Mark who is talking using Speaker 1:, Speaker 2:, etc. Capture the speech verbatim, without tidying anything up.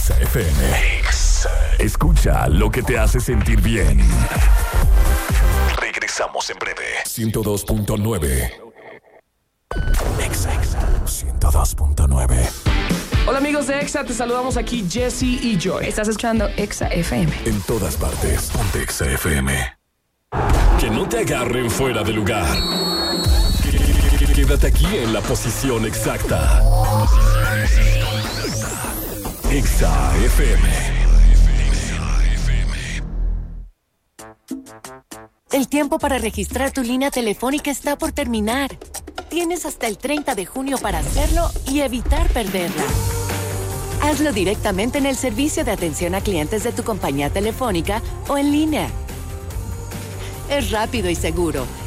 Speaker 1: Exa F M. Exa. Escucha lo que te hace sentir bien. Regresamos en breve. ciento dos punto nueve. Exa, Exa. ciento dos punto nueve.
Speaker 2: Hola amigos de Exa, te saludamos aquí Jesse y Joy.
Speaker 3: Estás escuchando Exa F M.
Speaker 1: En todas partes, ponte Exa F M. Que no te agarren fuera de lugar. Quédate aquí en la posición exacta. Exa F M.
Speaker 4: El tiempo para registrar tu línea telefónica está por terminar. Tienes hasta el treinta de junio para hacerlo y evitar perderla. Hazlo directamente en el servicio de atención a clientes de tu compañía telefónica o en línea. Es rápido y seguro.